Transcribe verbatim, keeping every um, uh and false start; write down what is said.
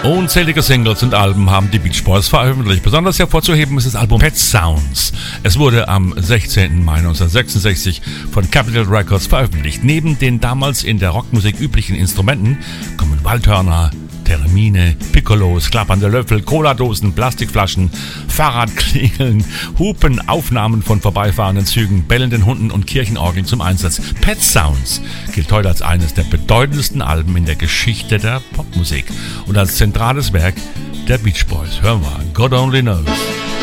Unzählige Singles und Alben haben die Beach Boys veröffentlicht. Besonders hervorzuheben ist das Album Pet Sounds. Es wurde am sechzehnten Mai neunzehnhundertsechsundsechzig von Capitol Records veröffentlicht. Neben den damals in der Rockmusik üblichen Instrumenten kommen Waldhörner, Theremin, Piccolos, klappernde Löffel, Cola-Dosen, Plastikflaschen, Fahrradklingeln, Hupen, Aufnahmen von vorbeifahrenden Zügen, bellenden Hunden und Kirchenorgeln zum Einsatz. Pet Sounds gilt heute als eines der bedeutendsten Alben in der Geschichte der Popmusik und als zentrales Werk der Beach Boys. Hören wir, God Only Knows.